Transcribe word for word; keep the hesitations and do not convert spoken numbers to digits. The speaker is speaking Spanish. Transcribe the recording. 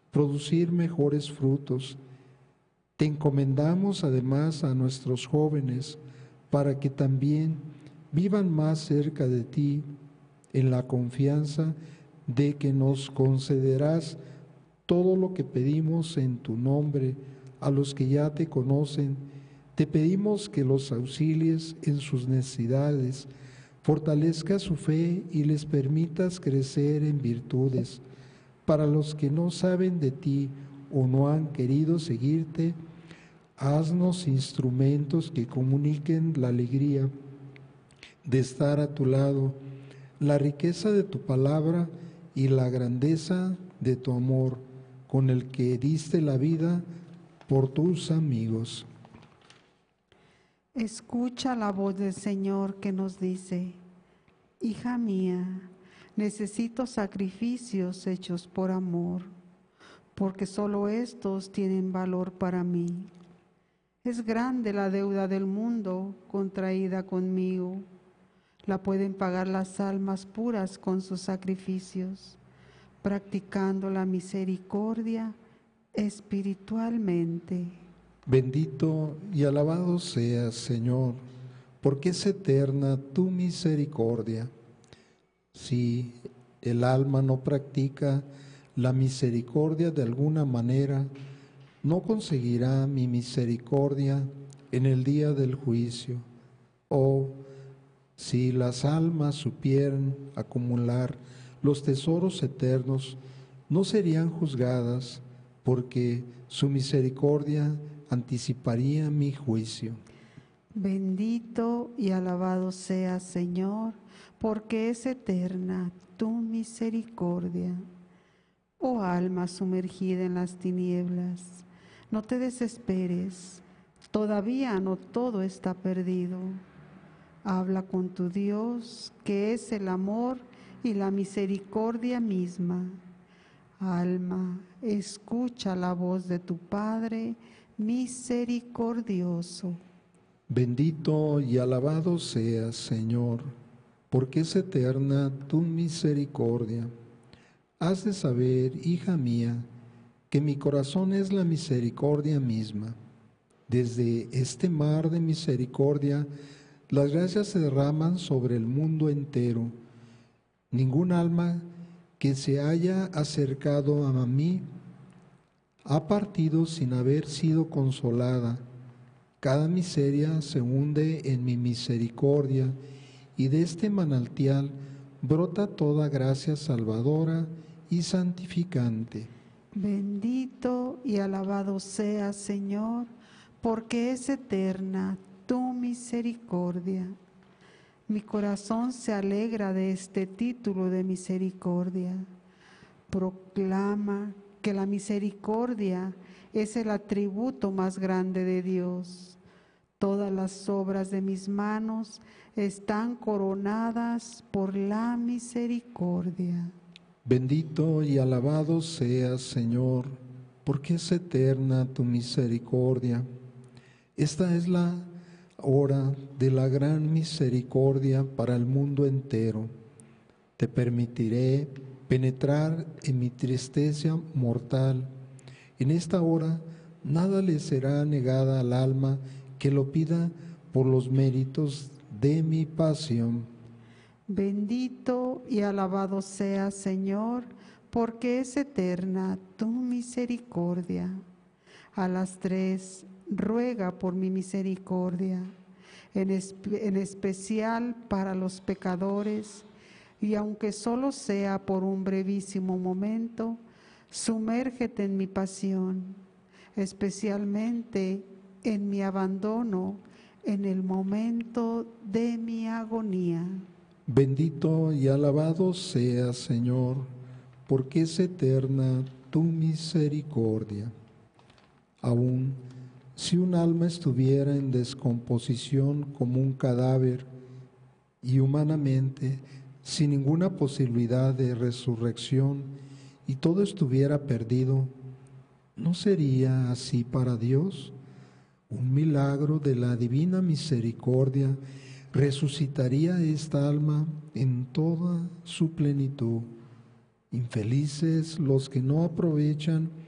producir mejores frutos. Te encomendamos además a nuestros jóvenes para que también vivan más cerca de ti, en la confianza de que nos concederás todo lo que pedimos en tu nombre. A los que ya te conocen, te pedimos que los auxilies en sus necesidades, fortalezcas su fe y les permitas crecer en virtudes. Para los que no saben de ti o no han querido seguirte, haznos instrumentos que comuniquen la alegría de estar a tu lado, la riqueza de tu palabra y la grandeza de tu amor, con el que diste la vida por tus amigos. Escucha la voz del Señor que nos dice: hija mía, necesito sacrificios hechos por amor, porque solo estos tienen valor para mí. Es grande la deuda del mundo contraída conmigo. La pueden pagar las almas puras con sus sacrificios, practicando la misericordia espiritualmente. Bendito y alabado seas, Señor, porque es eterna tu misericordia. Si el alma no practica la misericordia de alguna manera, no conseguirá mi misericordia en el día del juicio. Oh, si las almas supieran acumular los tesoros eternos, no serían juzgadas, porque su misericordia anticiparía mi juicio. Bendito y alabado seas, Señor, porque es eterna tu misericordia. Oh alma sumergida en las tinieblas, no te desesperes, todavía no todo está perdido. Habla con tu Dios, que es el amor y la misericordia misma. Alma, escucha la voz de tu Padre misericordioso. Bendito y alabado seas, Señor, porque es eterna tu misericordia. Has de saber, hija mía, que mi corazón es la misericordia misma. Desde este mar de misericordia, las gracias se derraman sobre el mundo entero. Ningún alma que se haya acercado a mí ha partido sin haber sido consolada. Cada miseria se hunde en mi misericordia, y de este manantial brota toda gracia salvadora y santificante. Bendito y alabado seas, Señor, porque es eterna tu misericordia. Mi corazón se alegra de este título de misericordia. Proclama que la misericordia es el atributo más grande de Dios. Todas las obras de mis manos están coronadas por la misericordia. Bendito y alabado seas, Señor, porque es eterna tu misericordia. Esta es la hora de la gran misericordia para el mundo entero. Te permitiré penetrar en mi tristeza mortal. En esta hora nada le será negada al alma que lo pida por los méritos de mi pasión. Bendito y alabado seas, Señor, porque es eterna tu misericordia. A las tres, ruega por mi misericordia, en, espe- en especial para los pecadores, y aunque solo sea por un brevísimo momento, sumérgete en mi pasión, especialmente en mi abandono, en el momento de mi agonía. Bendito y alabado seas, Señor, porque es eterna tu misericordia. Aún si un alma estuviera en descomposición como un cadáver y humanamente sin ninguna posibilidad de resurrección y todo estuviera perdido, ¿no sería así para Dios? Un milagro de la divina misericordia resucitaría esta alma en toda su plenitud. Infelices los que no aprovechan